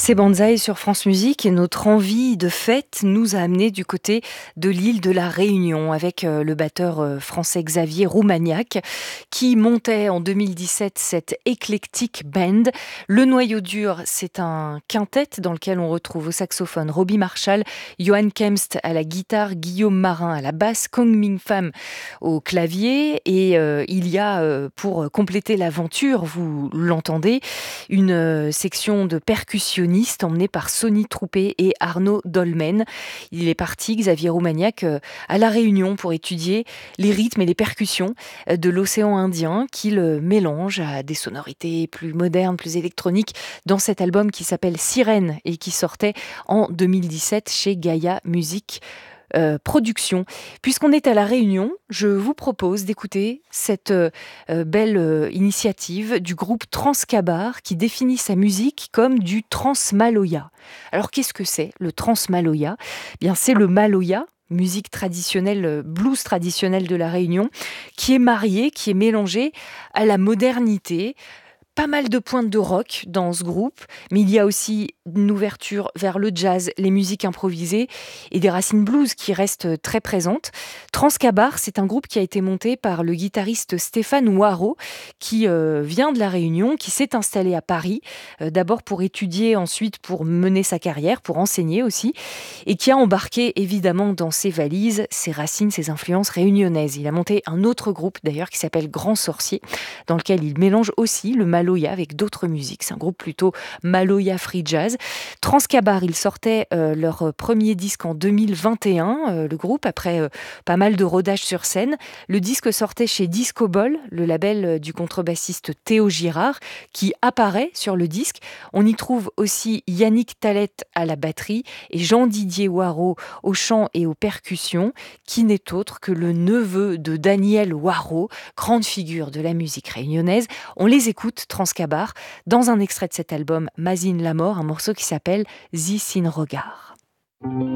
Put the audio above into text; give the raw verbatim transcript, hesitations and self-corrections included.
C'est Banzai sur France Musique et notre envie de fête nous a amenés du côté de l'île de la Réunion avec euh, le batteur euh, français Xavier Roumaniac qui montait en deux mille dix-sept cette éclectique band. Le noyau dur, c'est un quintet dans lequel on retrouve au saxophone Robbie Marshall, Johan Kempst à la guitare, Guillaume Marin à la basse, Kong Ming Pham au clavier et euh, il y a euh, pour compléter l'aventure, vous l'entendez, une euh, section de percussion emmené par Sonny Troupé et Arnaud Dolmen. Il est parti, Xavier Roumaniac, euh, à La Réunion pour étudier les rythmes et les percussions euh, de l'océan Indien qu'il euh, mélange à des sonorités plus modernes, plus électroniques dans cet album qui s'appelle Sirène et qui sortait en deux mille dix-sept chez Gaia Music Euh, production. Puisqu'on est à La Réunion, je vous propose d'écouter cette euh, belle euh, initiative du groupe Transcabar qui définit sa musique comme du transmaloya. Alors qu'est-ce que c'est le transmaloya ? Bien, c'est le maloya, musique traditionnelle, euh, blues traditionnelle de La Réunion, qui est marié, qui est mélangé à la modernité. Pas mal de pointes de rock dans ce groupe, mais il y a aussi une ouverture vers le jazz, les musiques improvisées et des racines blues qui restent très présentes. Transcabar, c'est un groupe qui a été monté par le guitariste Stéphane Waro, qui euh, vient de La Réunion, qui s'est installé à Paris, euh, d'abord pour étudier, ensuite pour mener sa carrière, pour enseigner aussi, et qui a embarqué évidemment dans ses valises ses racines, ses influences réunionnaises. Il a monté un autre groupe d'ailleurs qui s'appelle Grand Sorcier, dans lequel il mélange aussi le maloya avec d'autres musiques. C'est un groupe plutôt maloya free jazz. Transcabar, ils sortaient euh, leur premier disque en deux mille vingt et un, euh, le groupe, après euh, pas mal de rodages sur scène. Le disque sortait chez Disco Ball, le label euh, du contrebassiste Théo Girard, qui apparaît sur le disque. On y trouve aussi Yannick Talette à la batterie et Jean-Didier Waro au chant et aux percussions, qui n'est autre que le neveu de Daniel Waro, grande figure de la musique réunionnaise. On les écoute, Transcabar, dans un extrait de cet album Mazine la mort, un morceau qui s'appelle Zi Sin Regard.